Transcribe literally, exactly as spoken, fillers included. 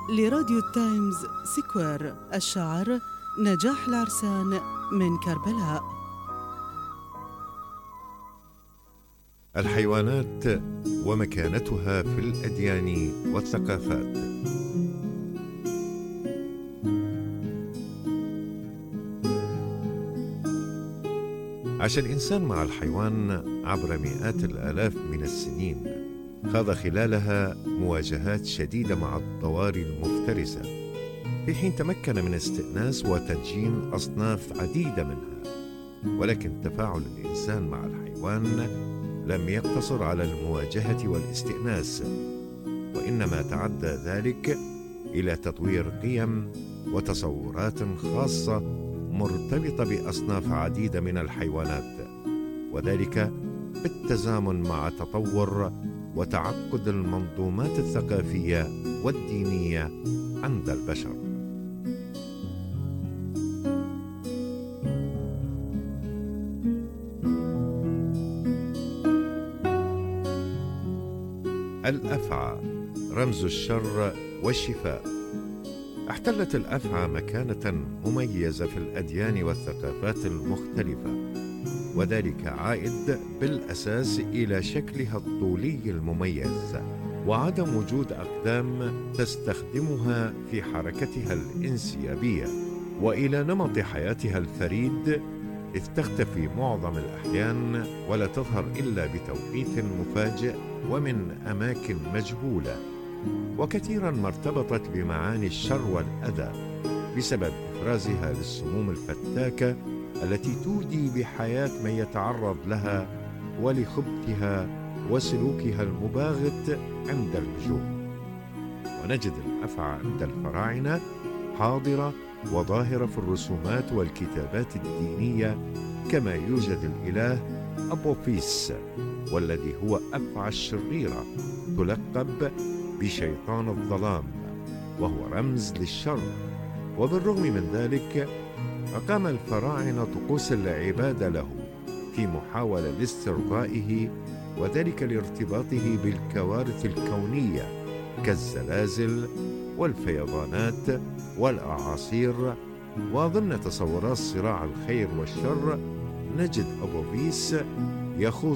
لراديو التايمز سكوير. الشعر نجاح العرسان من كربلاء. الحيوانات ومكانتها في الأديان والثقافات. عاش الإنسان مع الحيوان عبر مئات الآلاف من السنين، خاض خلالها مواجهات شديدة مع الطوارئ المفترسة، في حين تمكن من استئناس وتدجين أصناف عديدة منها. ولكن تفاعل الإنسان مع الحيوان لم يقتصر على المواجهة والاستئناس، وإنما تعدى ذلك إلى تطوير قيم وتصورات خاصة مرتبطة بأصناف عديدة من الحيوانات، وذلك بالتزامن مع تطور وتعقد المنظومات الثقافية والدينية عند البشر. الأفعى رمز الشر والشفاء. احتلت الأفعى مكانة مميزة في الأديان والثقافات المختلفة، وذلك عائد بالأساس إلى شكلها الطولي المميز وعدم وجود أقدام تستخدمها في حركتها الانسيابية، وإلى نمط حياتها الفريد، إذ تختفي معظم الأحيان ولا تظهر إلا بتوقيت مفاجئ ومن أماكن مجهولة، وكثيرا ما ارتبطت بمعاني الشر والأذى بسبب إفرازها للسموم الفتاكة التي تودي بحياة من يتعرض لها ولخبثها وسلوكها المباغت عند اللجوء. ونجد الأفعى عند الفراعنة حاضرة وظاهرة في الرسومات والكتابات الدينية، كما يوجد الإله أبوفيس، والذي هو أفعى الشريرة تلقب بشيطان الظلام، وهو رمز للشر. وبالرغم من ذلك أقام الفراعنة طقوس العبادة له في محاولة لاسترضائه، وذلك لارتباطه بالكوارث الكونية كالزلازل والفيضانات والأعاصير. وضمن تصورات صراع الخير والشر نجد أبوفيس يخوض